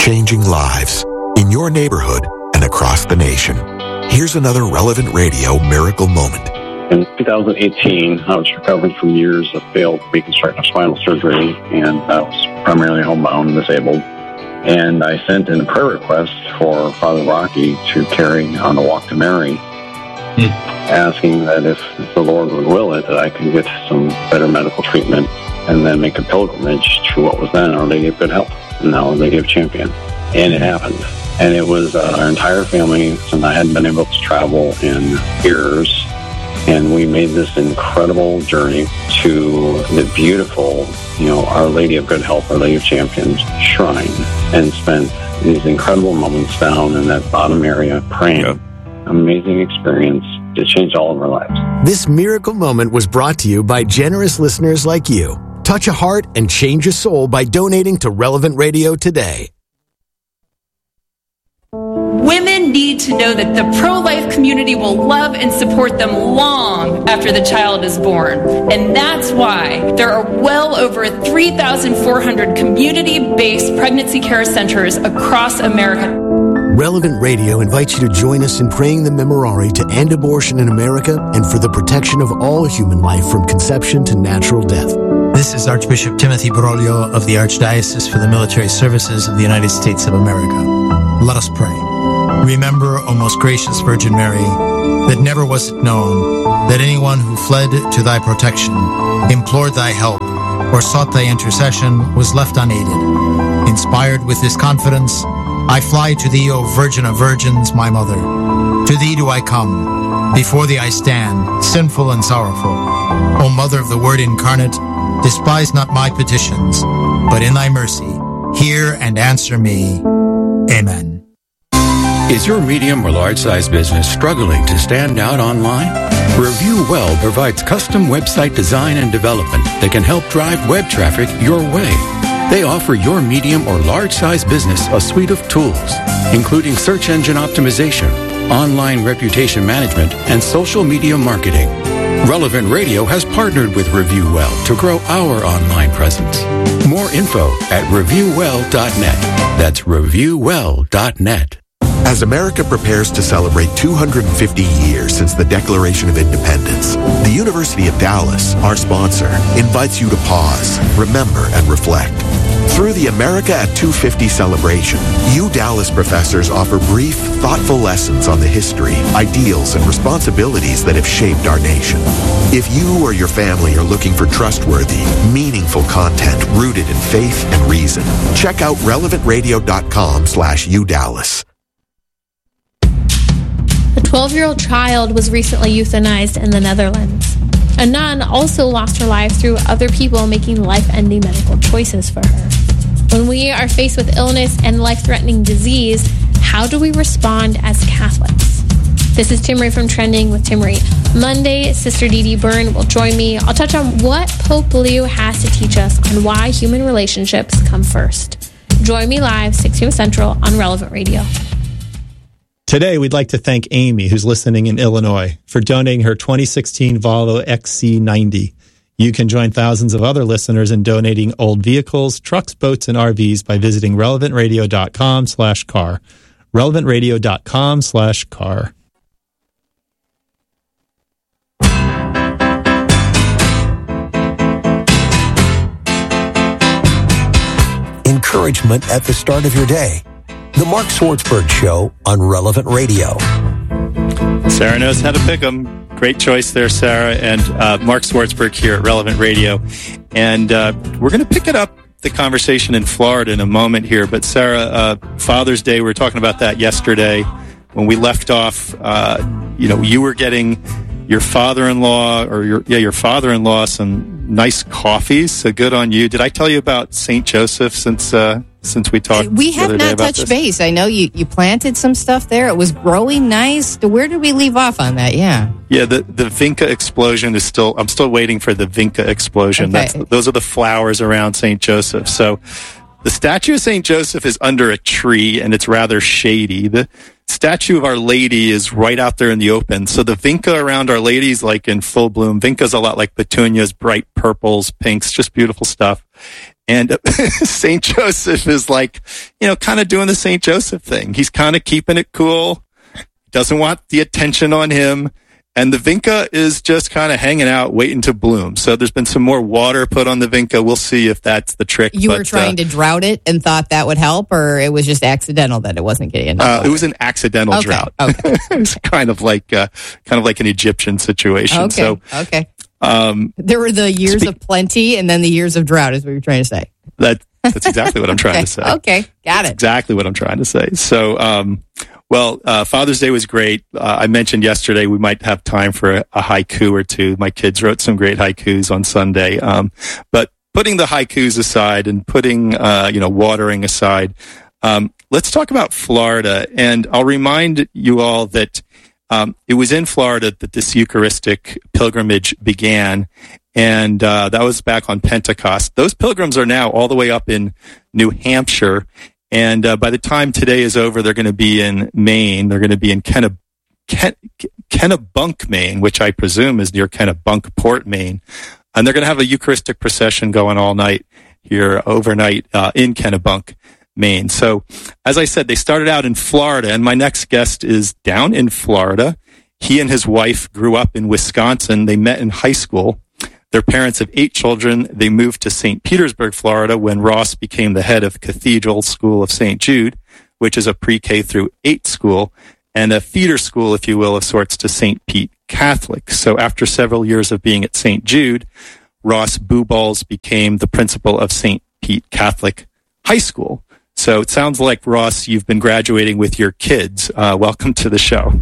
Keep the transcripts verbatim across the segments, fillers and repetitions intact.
changing lives in your neighborhood and across the nation. Here's another Relevant Radio miracle moment. In two thousand eighteen, I was recovering from years of failed reconstructive spinal surgery, and I was primarily homebound and disabled. And I sent in a prayer request for Father Rocky to carry on the Walk to Mary, hmm. asking that if the Lord would will it, that I could get some better medical treatment and then make a pilgrimage to what was then Our Lady of Good Health, and now Our Lady of Champion. And it happened. And it was uh, our entire family, and I hadn't been able to travel in years. And we made this incredible journey to the beautiful, you know, Our Lady of Good Health, Our Lady of Champions shrine, and spent these incredible moments down in that bottom area praying. Yep. Amazing experience to change all of our lives. This miracle moment was brought to you by generous listeners like you. Touch a heart and change a soul by donating to Relevant Radio today. Women need to know that the pro-life community will love and support them long after the child is born. And that's why there are well over three thousand four hundred community-based pregnancy care centers across America. Relevant Radio invites you to join us in praying the Memorare to end abortion in America and for the protection of all human life from conception to natural death. This is Archbishop Timothy Broglio of the Archdiocese for the Military Services of the United States of America. Let us pray. Remember, O most gracious Virgin Mary, that never was it known that anyone who fled to thy protection, implored thy help, or sought thy intercession was left unaided. Inspired with this confidence, I fly to thee, O Virgin of Virgins, my Mother. To thee do I come. Before thee I stand, sinful and sorrowful. O Mother of the Word incarnate, despise not my petitions, but in thy mercy, hear and answer me. Amen. Is your medium or large-size business struggling to stand out online? Review Well provides custom website design and development that can help drive web traffic your way. They offer your medium or large-size business a suite of tools, including search engine optimization, online reputation management, and social media marketing. Relevant Radio has partnered with Review Well to grow our online presence. More info at review well dot net. That's review well dot net. As America prepares to celebrate two hundred fifty years since the Declaration of Independence, the University of Dallas, our sponsor, invites you to pause, remember, and reflect. Through the America at two fifty celebration, U Dallas professors offer brief, thoughtful lessons on the history, ideals, and responsibilities that have shaped our nation. If you or your family are looking for trustworthy, meaningful content rooted in faith and reason, check out relevant radio dot com slash U Dallas. A twelve-year-old child was recently euthanized in the Netherlands. A nun also lost her life through other people making life-ending medical choices for her. When we are faced with illness and life-threatening disease, how do we respond as Catholics? This is Timmerie from Trending with Timmerie. Monday, Sister Dee Dee Byrne will join me. I'll touch on what Pope Leo has to teach us on why human relationships come first. Join me live, six p.m. Central on Relevant Radio. Today, we'd like to thank Amy, who's listening in Illinois, for donating her twenty sixteen Volvo X C ninety. You can join thousands of other listeners in donating old vehicles, trucks, boats, and R Vs by visiting relevant radio dot com slash car. relevant radio dot com slash car. Encouragement at the start of your day. The Mark Swartzberg Show on Relevant Radio. Sarah knows how to pick them. Great choice there, Sarah. And uh, Mark Swartzberg here at Relevant Radio. And uh, we're going to pick it up, the conversation in Florida in a moment here. But Sarah, uh, Father's Day, we were talking about that yesterday. When we left off, uh, you know, you were getting your father-in-law, or your yeah, your father-in-law some nice coffees. So good on you. Did I tell you about Saint Joseph since... Uh, Since we talked, we have not touched base. I know you, you planted some stuff there. It was growing nice. Where did we leave off on that? Yeah, yeah. The the Vinca explosion is still. I'm still waiting for the Vinca explosion. Okay. That's, those are the flowers around Saint Joseph. So, the statue of Saint Joseph is under a tree and it's rather shady. The statue of Our Lady is right out there in the open. So the Vinca around Our Lady is like in full bloom. Vinca's a lot like petunias, bright purples, pinks, just beautiful stuff. And Saint Joseph is like, you know, kind of doing the Saint Joseph thing. He's kind of keeping it cool, doesn't want the attention on him. And the vinca is just kind of hanging out, waiting to bloom. So there's been some more water put on the vinca. We'll see if that's the trick. You but, were trying uh, to drought it and thought that would help, or it was just accidental that it wasn't getting enough water? Uh, it was an accidental okay. drought. Okay. It's kind of like uh, kind of like an Egyptian situation. Okay. So, okay. Um, there were the years spe- of plenty and then the years of drought, is what you're trying to say. That that's exactly what I'm trying okay. to say. Okay, got that's it. Exactly what I'm trying to say. So, um, well, uh, Father's Day was great. Uh, I mentioned yesterday we might have time for a, a haiku or two. My kids wrote some great haikus on Sunday. Um, but putting the haikus aside and putting, uh, you know, watering aside, um, let's talk about Florida. And I'll remind you all that um, it was in Florida that this Eucharistic pilgrimage began. And uh, that was back on Pentecost. Those pilgrims are now all the way up in New Hampshire. And uh, by the time today is over, they're going to be in Maine. They're going to be in Kenna, Ken, Kennebunk, Maine, which I presume is near Kennebunkport, Maine. And they're going to have a Eucharistic procession going all night here overnight uh, in Kennebunk, Maine. So, as I said, they started out in Florida, and my next guest is down in Florida. He and his wife grew up in Wisconsin. They met in high school. Their parents have eight children. They moved to Saint Petersburg, Florida, when Ross became the head of Cathedral School of Saint Jude, which is a pre-K through eight school, and a feeder school, if you will, of sorts to Saint Pete Catholic. So after several years of being at Saint Jude, Ross Buballs became the principal of Saint Pete Catholic High School. So it sounds like, Ross, you've been graduating with your kids. Uh, welcome to the show.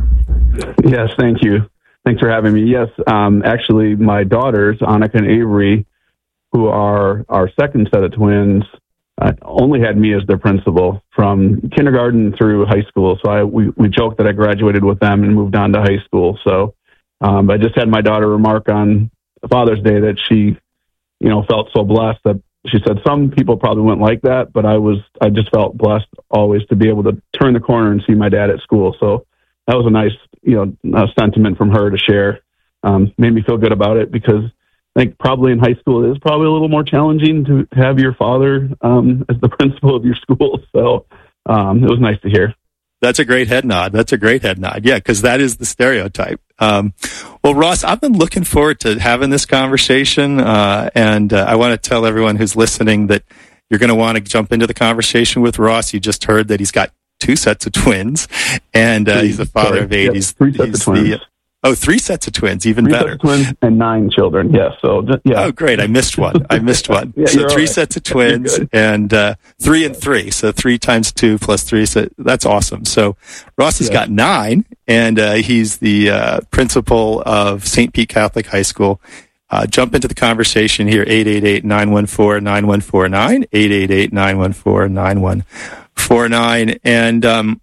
Yes, thank you. Thanks for having me. Yes, um, actually, my daughters, Annika and Avery, who are our second set of twins, uh, only had me as their principal from kindergarten through high school. So I we, we joked that I graduated with them and moved on to high school. So um, I just had my daughter remark on Father's Day that she, you know, felt so blessed that she said some people probably wouldn't like that, but I was I just felt blessed always to be able to turn the corner and see my dad at school. So that was a nice, you know, uh, sentiment from her to share. Um, made me feel good about it because I think probably in high school it is probably a little more challenging to have your father um, as the principal of your school. So um, it was nice to hear. That's a great head nod. That's a great head nod. Yeah, because that is the stereotype. Um, well, Ross, I've been looking forward to having this conversation, uh, and uh, I want to tell everyone who's listening that you're going to want to jump into the conversation with Ross. You just heard that he's got two sets of twins, and uh, he's the father Sorry. of eight. Yep, he's three sets he's of twins. The, oh, three sets of twins, even three better. Sets of twins and nine children. Yes. So yeah. Oh, great! I missed one. I missed one. yeah, so three right. sets of twins and uh, three and three. So three times two plus three. So that's awesome. So Ross has yeah. got nine, and uh, he's the uh, principal of Saint Pete Catholic High School. Uh, jump into the conversation here, eight eight eight, nine one four, nine one four nine, eight eight eight, nine one four, nine one four nine. And um,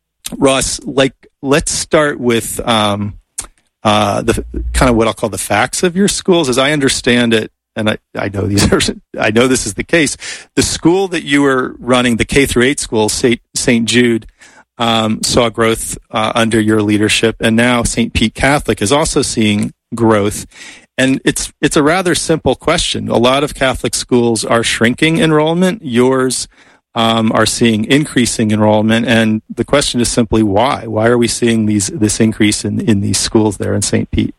Ross, like, let's start with um, uh, the kind of what I'll call the facts of your schools. As I understand it, and I, I know these are, I know this is the case. The school that you were running, the K through eight school, Saint Saint Jude, um, saw growth uh, under your leadership, and now Saint Pete Catholic is also seeing growth. And it's it's a rather simple question. A lot of Catholic schools are shrinking enrollment. Yours um, are seeing increasing enrollment, and the question is simply why? Why are we seeing these this increase in, in these schools there in Saint Pete?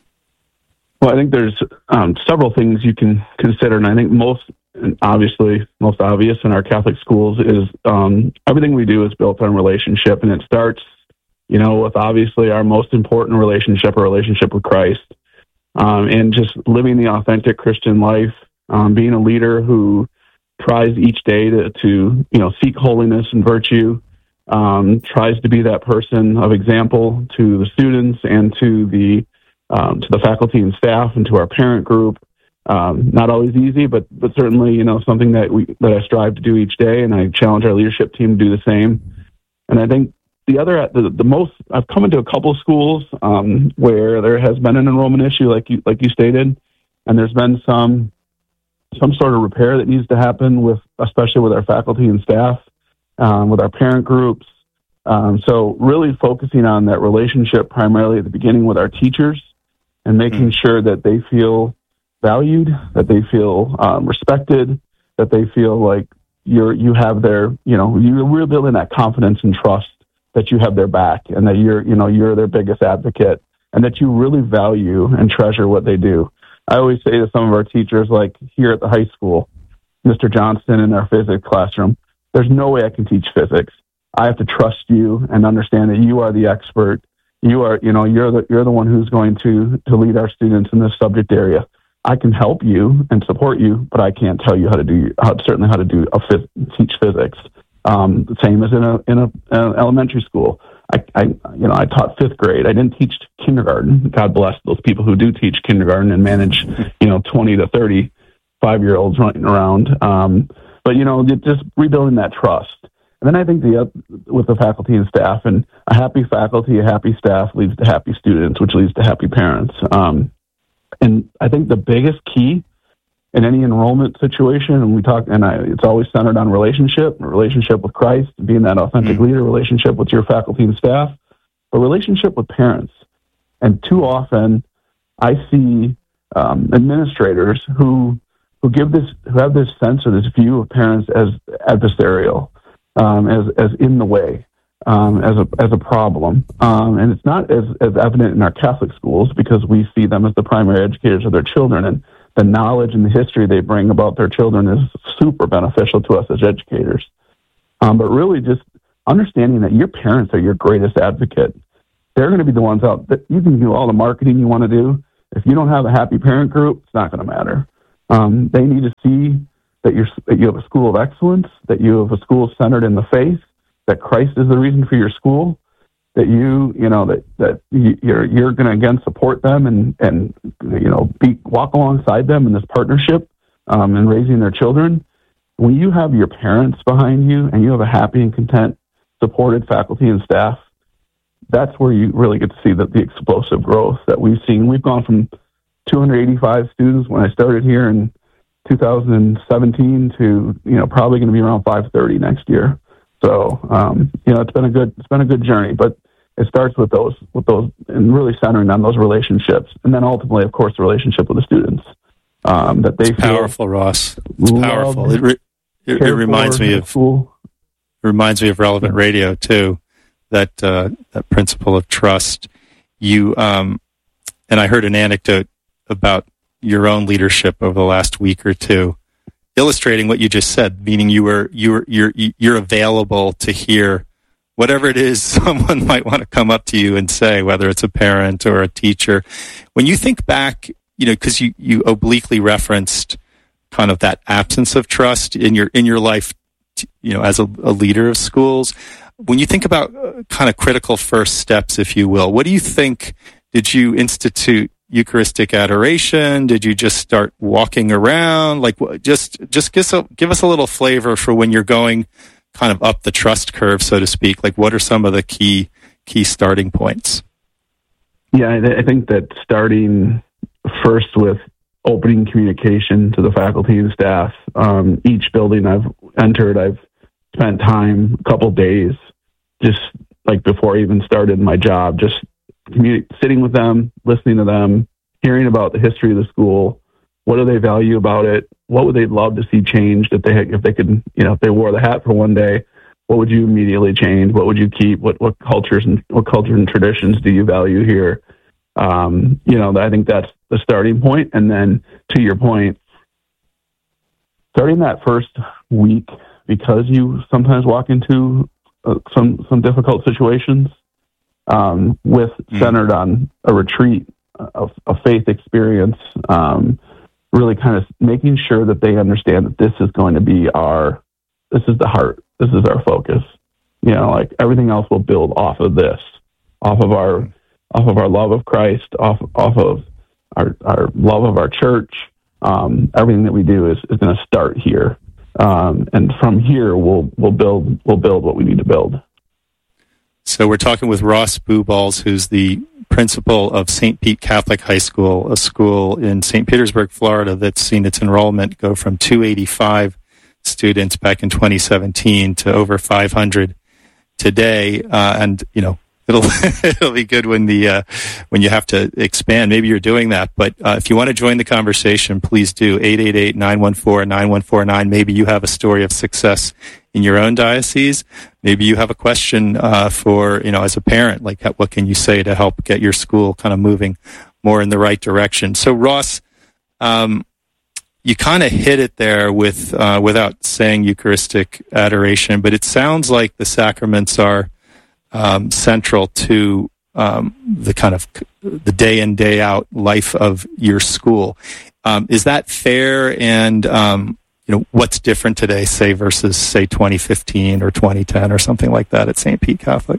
Well, I think there's um, several things you can consider, and I think most, obviously, most obvious in our Catholic schools is um, everything we do is built on relationship, and it starts, you know, with obviously our most important relationship, our relationship with Christ. Um, and just living the authentic Christian life, um, being a leader who tries each day to, to you know, seek holiness and virtue, um, tries to be that person of example to the students and to the um, to the faculty and staff and to our parent group. Um, not always easy, but but certainly, you know, something that we that I strive to do each day, and I challenge our leadership team to do the same. And I think The other, the, the most, I've come into a couple of schools um, where there has been an enrollment issue, like you, like you stated, and there's been some, some sort of repair that needs to happen with, especially with our faculty and staff, um, with our parent groups. Um, so really focusing on that relationship primarily at the beginning with our teachers and making sure that they feel valued, that they feel um, respected, that they feel like you're you have their, you know, you're building that confidence and trust that you have their back, and that you're, you know, you're their biggest advocate, and that you really value and treasure what they do. I always say to some of our teachers, like here at the high school, Mister Johnston in our physics classroom, there's no way I can teach physics. I have to trust you and understand that you are the expert. You are, you know, you're the you're the one who's going to to lead our students in this subject area. I can help you and support you, but I can't tell you how to do how, certainly how to do a phys, teach physics. Um, the same as in a in a, an elementary school. I, I you know I taught fifth grade. I didn't teach kindergarten. God bless those people who do teach kindergarten and manage, you know, twenty to thirty five year olds running around. Um, but you know, just rebuilding that trust. And then I think the uh, with the faculty and staff, and a happy faculty, a happy staff leads to happy students, which leads to happy parents. Um, and I think the biggest key in any enrollment situation, and we talk, and I, it's always centered on relationship, relationship with Christ, being that authentic mm-hmm. leader, relationship with your faculty and staff, but relationship with parents. And too often, I see um, administrators who who give this, who have this sense or this view of parents as adversarial, um, as as in the way, um, as a as a problem, um, and it's not as as evident in our Catholic schools because we see them as the primary educators of their children, and the knowledge and the history they bring about their children is super beneficial to us as educators. Um, but really just understanding that your parents are your greatest advocate. They're going to be the ones out that you can do all the marketing you want to do. If you don't have a happy parent group, it's not going to matter. Um, they need to see that, you're, that you have a school of excellence, that you have a school centered in the faith, that Christ is the reason for your school, that you, you know, that, that you're, you're going to, again, support them and, and, you know, be, walk alongside them in this partnership um, in raising their children. When you have your parents behind you and you have a happy and content, supported faculty and staff, that's where you really get to see the, the explosive growth that we've seen. We've gone from two hundred eighty-five students when I started here in two thousand seventeen to, you know, probably going to be around five thirty next year. So, um, you know, it's been a good, it's been a good journey, but it starts with those, with those, and really centering on those relationships, and then ultimately, of course, the relationship with the students. Um, that they it's feel powerful, Ross. It's powerful. It, re- it, it reminds me of school. It reminds me of Relevant Radio too. That uh, that principle of trust. You um, and I heard an anecdote about your own leadership over the last week or two, illustrating what you just said. Meaning, you were you were you're you're available to hear whatever it is someone might want to come up to you and say, whether it's a parent or a teacher. When you think back, you know, because you, you obliquely referenced kind of that absence of trust in your in your life, you know, as a, a leader of schools. When you think about uh, kind of critical first steps, if you will, what do you think? Did you institute Eucharistic adoration? Did you just start walking around? Like, just just give us a, give us a little flavor for when you're going kind of up the trust curve, so to speak. Like, what are some of the key key starting points? Yeah, I, I think that starting first with opening communication to the faculty and staff. Um, each building I've entered, I've spent time, a couple days, just like before I even started my job, just communi- sitting with them, listening to them, hearing about the history of the school. What do they value about it? What would they love to see changed if they had, if they could, you know, if they wore the hat for one day? What would you immediately change? What would you keep? What what cultures and what cultures and traditions do you value here? Um, you know, I think that's the starting point. And then to your point, starting that first week, because you sometimes walk into uh, some some difficult situations, um, with mm. centered on a retreat, a, a faith experience, um, really kind of making sure that they understand that this is going to be our, this is the heart, this is our focus. You know, like everything else will build off of this, off of our, off of our love of Christ, off off of our our love of our church. Um, everything that we do is, is going to start here. Um, and from here, we'll we'll build we'll build what we need to build. So we're talking with Ross Buballs, who's the principal of Saint Pete Catholic High School, a school in Saint Petersburg, Florida, that's seen its enrollment go from two hundred eighty-five students back in twenty seventeen to over five hundred today. Uh, and you know, It'll it'll be good when the uh, when you have to expand. Maybe you're doing that, but uh, if you want to join the conversation, please do eight eight eight, nine one four, nine one four nine. Maybe you have a story of success in your own diocese. Maybe you have a question uh, for you know as a parent, like what can you say to help get your school kind of moving more in the right direction. So Ross, um, you kind of hit it there with uh, without saying Eucharistic adoration, but it sounds like the sacraments are Um, central to um, the kind of the day in, day out life of your school. Um, is that fair? And um, you know, what's different today, say, versus say twenty fifteen or twenty ten or something like that at Saint Pete Catholic?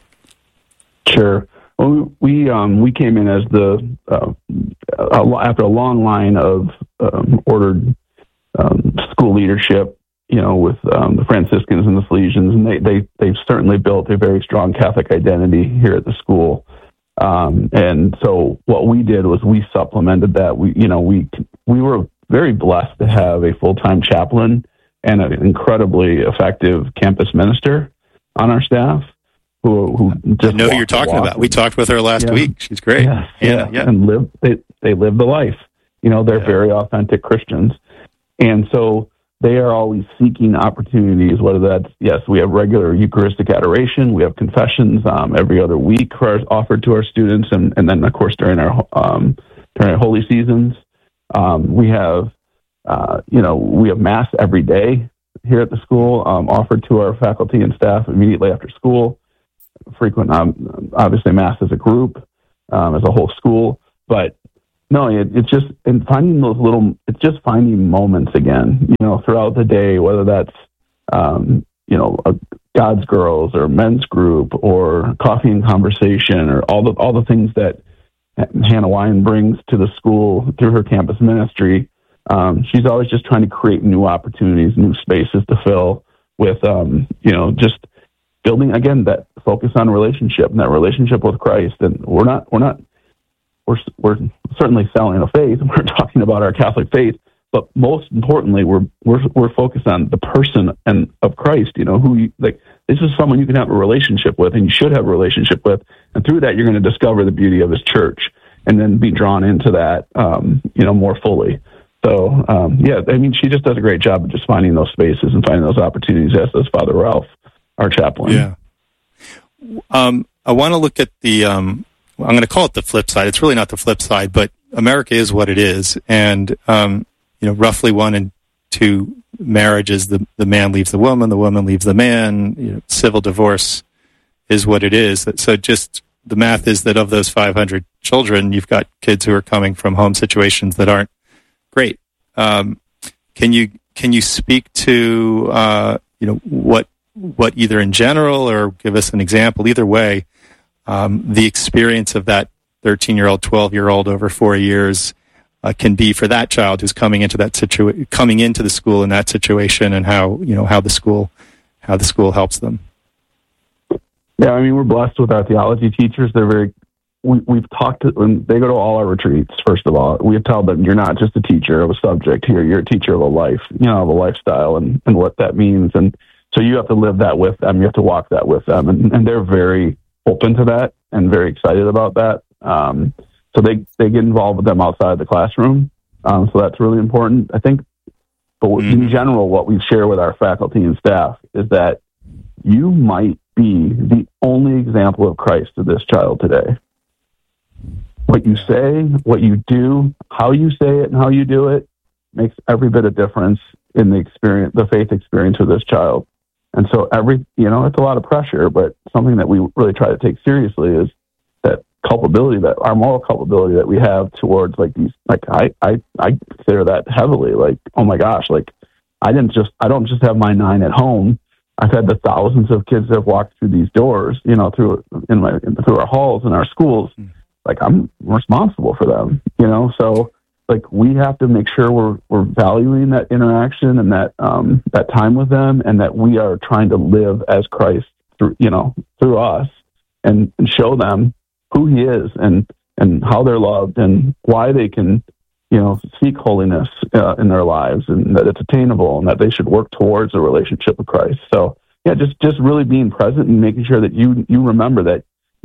Sure. Well, we um, we came in as the uh, after a long line of um, ordered um, school leadership. You know, with um, the Franciscans and the Salesians, and they, they, they've certainly built a very strong Catholic identity here at the school. Um, and so what we did was we supplemented that. We, you know, we, we were very blessed to have a full-time chaplain and an incredibly effective campus minister on our staff who, who just I know who you're talking about. We talked with her last yeah. week. She's great. Yes, yeah, yeah, yeah. And live, they, they live the life. You know, they're yeah. very authentic Christians. And so they are always seeking opportunities, whether that's, yes, we have regular Eucharistic adoration, we have confessions um, every other week for our, offered to our students, and, and then, of course, during our um, during our holy seasons. Um, we have, uh, you know, we have Mass every day here at the school, um, offered to our faculty and staff immediately after school. Frequent, um, obviously, Mass as a group, um, as a whole school, but no, it, it's just in finding those little, it's just finding moments again, you know, throughout the day, whether that's, um, you know, a God's Girls or men's group or coffee and conversation or all the, all the things that Hannah Wine brings to the school through her campus ministry. Um, she's always just trying to create new opportunities, new spaces to fill with, um, you know, just building, again, that focus on relationship and that relationship with Christ. And we're not, we're not, We're, we're certainly selling a faith. We're talking about our Catholic faith, but most importantly, we're we're we're focused on the person and of Christ. You know, who you, like this is someone you can have a relationship with, and you should have a relationship with, and through that, you're going to discover the beauty of His church, and then be drawn into that, um, you know, more fully. So, um, yeah, I mean, she just does a great job of just finding those spaces and finding those opportunities, as does Father Ralph, our chaplain. Yeah. Um, I want to look at the. Um I'm going to call it the flip side. It's really not the flip side, but America is what it is. And, um, you know, roughly one in two marriages, the, the man leaves the woman, the woman leaves the man, you know, civil divorce is what it is. So just the math is that of those five hundred children, you've got kids who are coming from home situations that aren't great. Um, can you, can you speak to, uh, you know, what, what either in general or give us an example, either way, Um, the experience of that thirteen-year-old, twelve-year-old over four years uh, can be for that child who's coming into that situa- coming into the school in that situation, and how you know how the school how the school helps them. Yeah, I mean, we're blessed with our theology teachers. They're very. We, we've talked to when they go to all our retreats. First of all, we tell them you're not just a teacher of a subject here; you're a teacher of a life, you know, of a lifestyle, and, and what that means. And so you have to live that with them. You have to walk that with them, and, and they're very open to that and very excited about that. Um, so they, they get involved with them outside the classroom. Um, so that's really important, I think. But mm. in general, what we share with our faculty and staff is that you might be the only example of Christ to this child today. What you say, what you do, how you say it and how you do it makes every bit of difference in the experience, the faith experience of this child. And so every, you know, it's a lot of pressure, but something that we really try to take seriously is that culpability, that our moral culpability that we have towards like these, like I, I, I consider that heavily, like, oh my gosh, like I didn't just, I don't just have my nine at home. I've had the thousands of kids that have walked through these doors, you know, through, in my, through our halls and our schools. Like I'm responsible for them, you know? So like we have to make sure we're we're valuing that interaction and that um, that time with them, and that we are trying to live as Christ through you know through us, and, and show them who He is and and how they're loved and why they can you know seek holiness uh, in their lives, and that it's attainable and that they should work towards a relationship with Christ. So yeah, just just really being present and making sure that you you remember that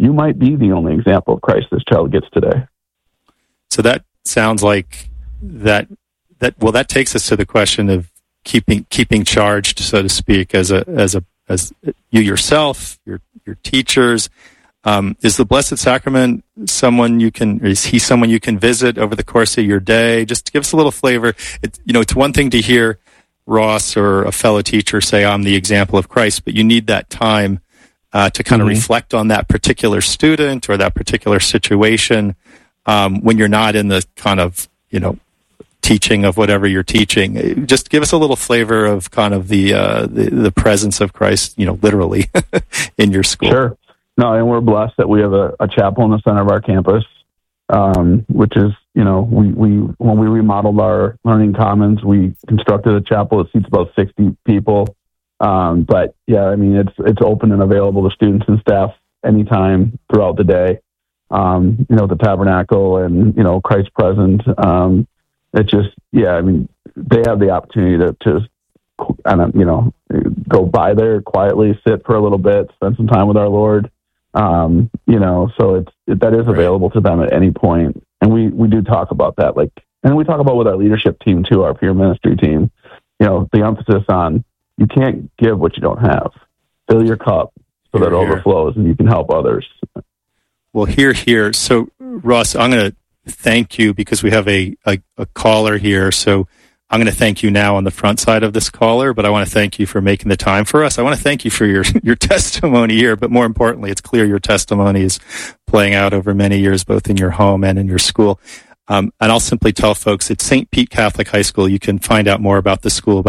you might be the only example of Christ this child gets today. So that sounds like that, that, well, that takes us to the question of keeping, keeping charged, so to speak, as a, as a, as you yourself, your, your teachers. Um, is the Blessed Sacrament someone you can, is he someone you can visit over the course of your day? Just to give us a little flavor. It, you know, it's one thing to hear Ross or a fellow teacher say, I'm the example of Christ, but you need that time uh, to kind of mm-hmm. reflect on that particular student or that particular situation um, when you're not in the kind of, you know, teaching of whatever you're teaching. Just give us a little flavor of kind of the uh, the, the presence of Christ, you know, literally in your school. Sure. No, and we're blessed that we have a, a chapel in the center of our campus, um, which is, you know, we, we when we remodeled our learning commons, we constructed a chapel that seats about sixty people. Um, but yeah, I mean, it's it's open and available to students and staff anytime throughout the day. Um, you know, the tabernacle and, you know, Christ present. Um, it's just, yeah, I mean, they have the opportunity to, to kind of, you know, go by there quietly, sit for a little bit, spend some time with our Lord. Um, you know, so it's, it, that is available to them at any point. And we, we do talk about that, like, and we talk about with our leadership team too, our peer ministry team, you know, the emphasis on you can't give what you don't have. Fill your cup so that it overflows and you can help others. Well, here, here. So Ross, I'm going to thank you because we have a, a, a caller here. So I'm going to thank you now on the front side of this caller, but I want to thank you for making the time for us. I want to thank you for your, your testimony here, but more importantly, it's clear your testimony is playing out over many years, both in your home and in your school. Um, and I'll simply tell folks it's Saint Pete Catholic High School. You can find out more about the school by